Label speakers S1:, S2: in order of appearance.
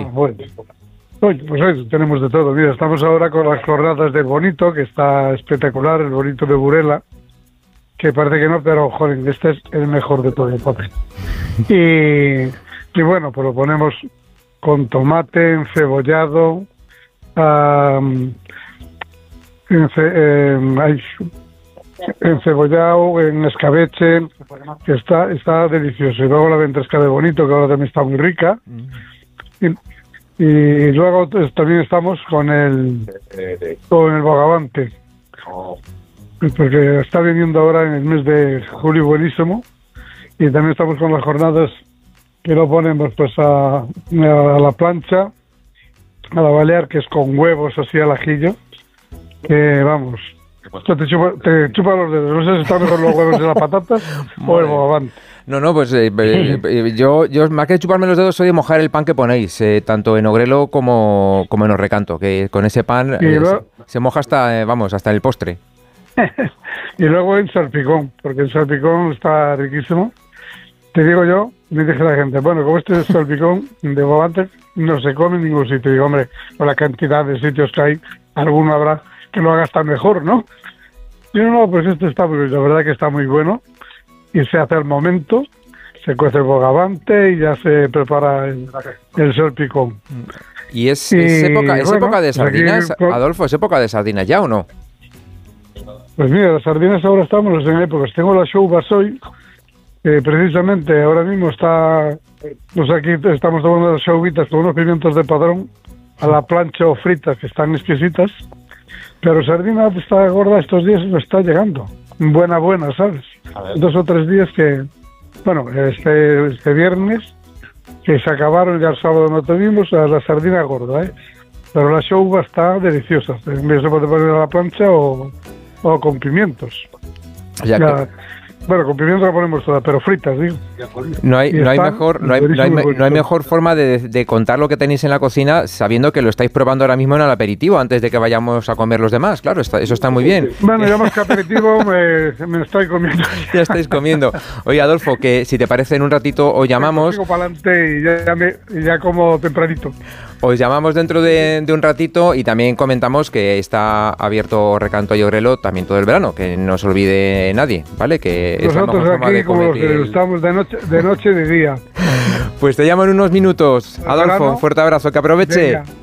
S1: hoy?
S2: Bueno. Hoy tenemos de todo. Mira, estamos ahora con las jornadas del Bonito, que está espectacular, el Bonito de Burela, que parece que no, pero, joder, este es el mejor de todo el papel. Y bueno, pues lo ponemos con tomate, encebollado, encebollado, en escabeche, que está delicioso. Y luego la ventresca de Bonito, que ahora también está muy rica. Y luego también estamos con el bogavante, porque está viniendo ahora en el mes de julio buenísimo. Y también estamos con las jornadas que lo ponemos pues a la plancha, a la balear, que es con huevos así al ajillo, que vamos, esto te chupa los dedos. No sé si están mejor los huevos de las patatas o el bogavante.
S1: No, pues yo más que chuparme los dedos soy de mojar el pan que ponéis, tanto en Ogrelo como en Orrecanto, que con ese pan se moja hasta el postre.
S2: Y luego en salpicón, porque el salpicón está riquísimo. Te digo yo, me dice la gente, bueno, como este salpicón de bogavante no se come en ningún sitio. Digo, hombre, con la cantidad de sitios que hay, alguno habrá que lo haga hasta mejor, ¿no? Y no, pues este está, la verdad que está muy bueno. Y se hace al momento, se cuece el bogavante y ya se prepara el salpicón.
S1: ¿Y es época de sardinas, aquí, Adolfo? ¿Es época de sardinas ya o no?
S2: Pues mira, las sardinas ahora estamos en épocas. Tengo la Shoubas hoy, precisamente ahora mismo está, pues aquí estamos tomando las shoubitas con unos pimientos de padrón a la plancha o fritas, que están exquisitas. Pero sardina está gorda estos días, no está llegando. Buena, ¿sabes? 2 o 3 días que, bueno, este viernes, que se acabaron, ya el sábado no tuvimos, la sardina gorda, Pero la shouba está deliciosa. En vez de poder poner a la plancha o con pimientos. Bueno, con pimientos la ponemos toda, pero fritas, digo.
S1: No hay mejor forma de contar lo que tenéis en la cocina sabiendo que lo estáis probando ahora mismo en el aperitivo antes de que vayamos a comer los demás. Claro, eso está muy bien.
S2: Bueno, ya más que aperitivo me estoy comiendo.
S1: Ya estáis comiendo. Oye, Adolfo, que si te parece en un ratito os llamamos.
S2: Sigo para adelante y ya como tempranito.
S1: Os llamamos dentro de un ratito y también comentamos que está abierto Recanto y Ogrelo también todo el verano, que no se olvide nadie, ¿vale? Que
S2: nosotros aquí como los que estamos de noche y de día.
S1: Pues te llamo en unos minutos. Adolfo, un fuerte abrazo, que aproveche.
S2: Venga.